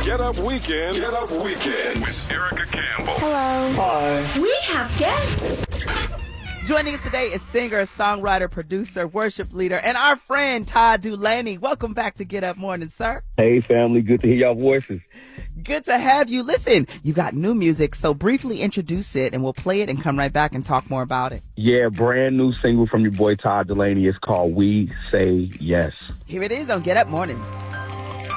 Get Up Weekend. Get Up Weekend with Erica Campbell. Hello. Hi. We have guests. Joining us today is singer, songwriter, producer, worship leader, and our friend Todd Dulaney. Welcome back to Get Up Morning, sir. Hey, family. Good to hear y'all voices. Good to have you. Listen, you got new music, so briefly introduce it, and we'll play it and come right back and talk more about it. Yeah, brand new single from your boy Todd Dulaney. It's called We Say Yes. Here it is on Get Up Mornings.